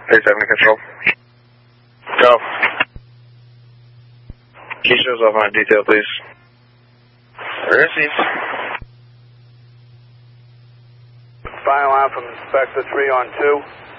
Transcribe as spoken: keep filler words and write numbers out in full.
Hey, seven control. Go. Key shows off on detail, please. Received. Fire alarm from Inspector three on two.